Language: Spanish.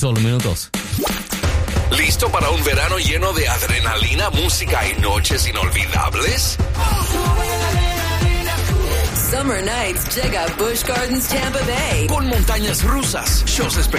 Solo minutos. ¿Listo para un verano lleno de adrenalina, música y noches inolvidables? Summer Nights llega a Busch Gardens, Tampa Bay. Con montañas rusas, shows espectaculares